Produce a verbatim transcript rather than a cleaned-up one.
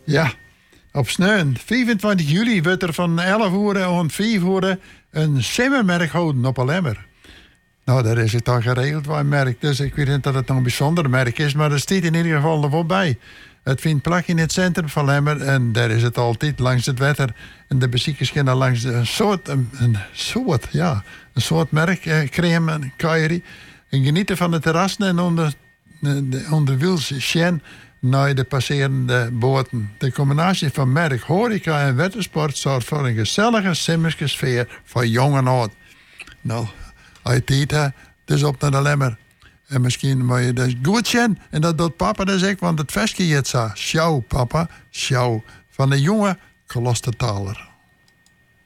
Ja, op sneun. vijfentwintig juli wordt er van elf uur en vijf uur een simmermerk houden op Alemmer. Nou, daar is het dan geregeld bij een merk. Dus ik weet niet dat het nog een bijzonder merk is, maar er staat in ieder geval er wel bij. Het vindt plaats in het centrum van Lemmer en daar is het altijd langs het water. En de bezoekers kunnen langs een soort, een, een soort, ja, een soort merk, eh, crème en kairi. En genieten van de terrassen en onder, de, onder Wils Sjen naar de passerende boten. De combinatie van merk, horeca en watersport zorgt voor een gezellige, simmerske sfeer voor jong en oud. Nou, als je tijd hebt, dus op naar de Lemmer. En misschien moet je dat goed zien. En dat doet papa dus ook, want het vestje je het zo. Sjouw, papa, sjouw. Van de jonge Klostertaler.